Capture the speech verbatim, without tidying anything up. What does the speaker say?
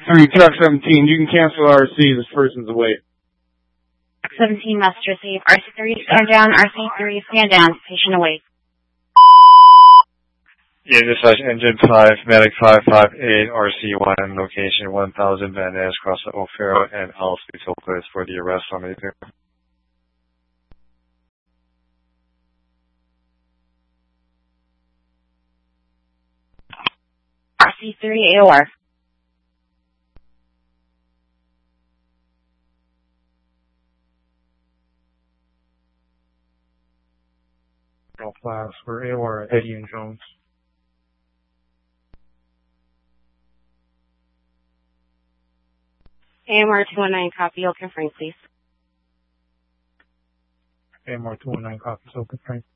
three, truck seventeen, you can cancel R C, this person's away. seventeen must receive. R C three, stand down. R C three, stand down. Patient awake. Yeah, dispatch engine five, medic five five eight, R C one, location one thousand Van Ness, across the O'Farrell and Alice Place for the arrest on the vehicle. R C three, A O R. All class for A O R, Eddie and Jones. A M R two one nine, copy. You'll confirm, please. A M R two one nine, copy. So confirm.